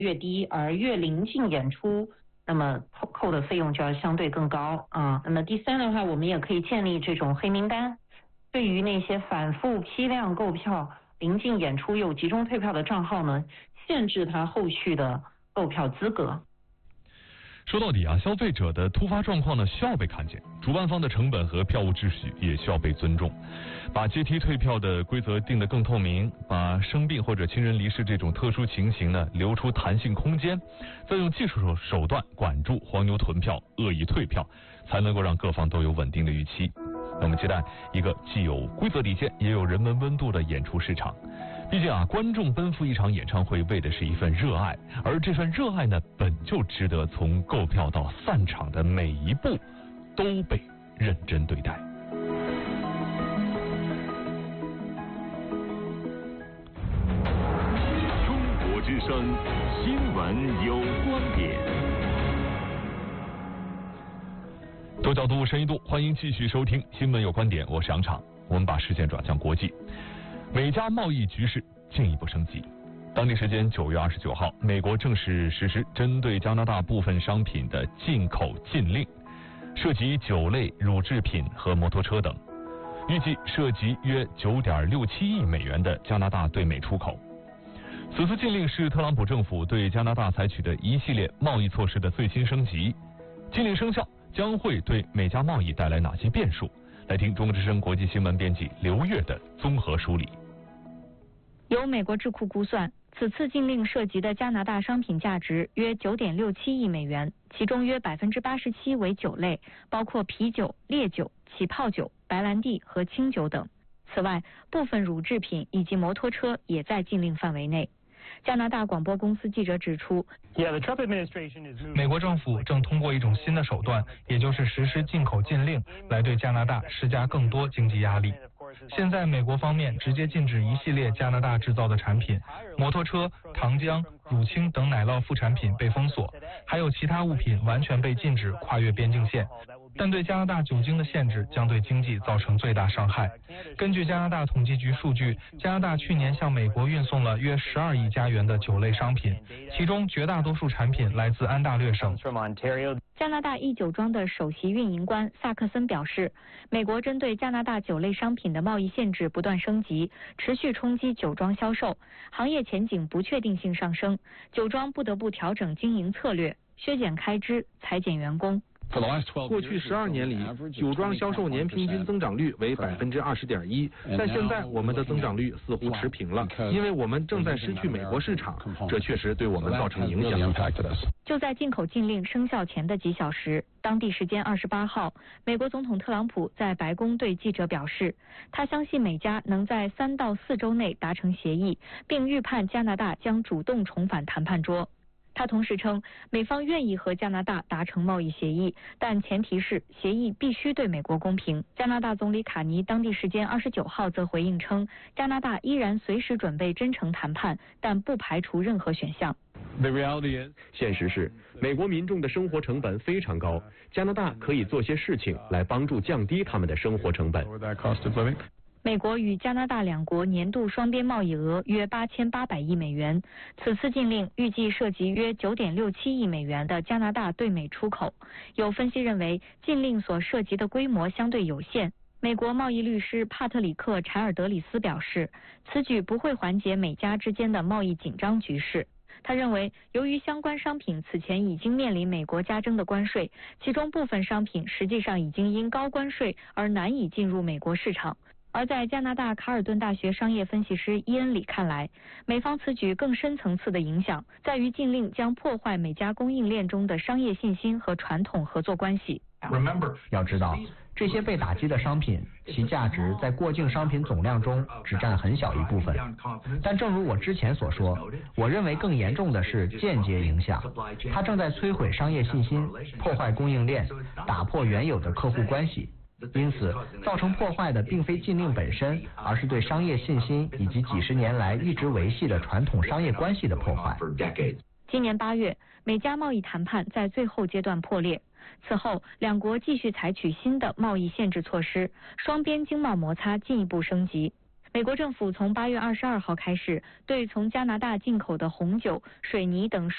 越低，而越临近演出，那么扣的费用就要相对更高啊。那么第三的话，我们也可以建立这种黑名单，对于那些反复批量购票、临近演出又集中退票的账号呢，限制他后续的购票资格。 说到底啊，消费者的突发状况呢需要被看见，主办方的成本和票务秩序也需要被尊重。把阶梯退票的规则定得更透明，把生病或者亲人离世这种特殊情形呢留出弹性空间，再用技术手段管住黄牛囤票、恶意退票，才能够让各方都有稳定的预期。我们期待一个既有规则底线，也有人文温度的演出市场。毕竟啊，观众奔赴一场演唱会为的是一份热爱，而这份热爱呢，本就值得从购票到散场的每一步都被认真对待。 中国之声新闻有观点， 多角度、深一度，欢迎继续收听新闻有观点，我是杨昶。我们把视线转向国际。美加贸易局势进一步升级。当地时间9月29号，美国正式实施针对加拿大部分商品的进口禁令，涉及酒类、乳制品和摩托车等，预计涉及约9.67亿美元的加拿大对美出口。此次禁令是特朗普政府对加拿大采取的一系列贸易措施的最新升级。禁令生效将会对美加贸易带来哪些变数？来听中国之声国际新闻编辑刘越的综合梳理。 由美国智库估算，此次禁令涉及的加拿大商品价值约9.67亿美元，其中约87%为酒类，包括啤酒、烈酒、起泡酒、白兰地和清酒等。此外，部分乳制品以及摩托车也在禁令范围内。加拿大广播公司记者指出， 美国政府正通过一种新的手段，也就是实施进口禁令，来对加拿大施加更多经济压力。现在美国方面直接禁止一系列加拿大制造的产品，摩托车、糖浆、乳清等奶酪副产品被封锁，还有其他物品完全被禁止跨越边境线。但对加拿大酒精的限制将对经济造成最大伤害。根据加拿大统计局数据，加拿大去年向美国运送了约12亿加元的酒类商品，其中绝大多数产品来自安大略省。 加拿大一酒庄的首席运营官萨克森表示，美国针对加拿大酒类商品的贸易限制不断升级，持续冲击酒庄销售，行业前景不确定性上升，酒庄不得不调整经营策略，削减开支，裁减员工。 过去12年里，酒庄销售年平均增长率为20.1%，但现在我们的增长率似乎持平了，因为我们正在失去美国市场，这确实对我们造成影响。 就在进口禁令生效前的几小时，当地时间28号，美国总统特朗普在白宫对记者表示，他相信美加能在3到4周内达成协议，并预判加拿大将主动重返谈判桌。他同时称，美方愿意和加拿大达成贸易协议，但前提是协议必须对美国公平。加拿大总理卡尼当地时间29号则回应称，加拿大依然随时准备真诚谈判，但不排除任何选项。 现实是，美国民众的生活成本非常高，加拿大可以做些事情来帮助降低他们的生活成本。 美国与加拿大两国年度双边贸易额约8800亿美元，此次禁令预计涉及约9.67亿美元的加拿大对美出口。有分析认为，禁令所涉及的规模相对有限。美国贸易律师帕特里克·柴尔德里斯表示，此举不会缓解美加之间的贸易紧张局势。他认为，由于相关商品此前已经面临美国加征的关税，其中部分商品实际上已经因高关税而难以进入美国市场。而在加拿大卡尔顿大学商业分析师伊恩里看来，美方此举更深层次的影响在于禁令将破坏美加供应链中的商业信心和传统合作关系。 要知道，这些被打击的商品，其价值在过境商品总量中只占很小一部分。但正如我之前所说，我认为更严重的是间接影响，它正在摧毁商业信心，破坏供应链，打破原有的客户关系。因此，造成破坏的并非禁令本身，而是对商业信心以及几十年来一直维系的传统商业关系的破坏。 今年8月，美加贸易谈判在最后阶段破裂。此后，两国继续采取新的贸易限制措施，双边经贸摩擦进一步升级。美国政府从8月22号开始，对从加拿大进口的红酒、水泥等